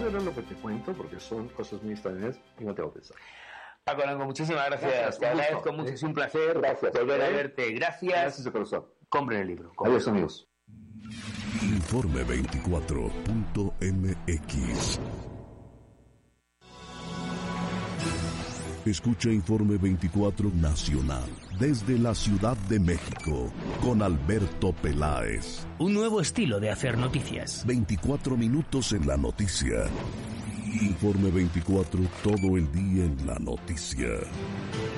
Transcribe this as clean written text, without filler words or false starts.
ver lo que te cuento, porque son cosas muy extrañas y no te voy a pensar. Paco Arango, muchísimas gracias. Te agradezco mucho, es un placer volver a verte. Gracias de corazón. Compren el libro. Adiós, amigos. Informe24.mx. Escucha Informe 24 Nacional desde la Ciudad de México con Alberto Peláez. Un nuevo estilo de hacer noticias. 24 minutos en la noticia. Informe 24, todo el día en la noticia.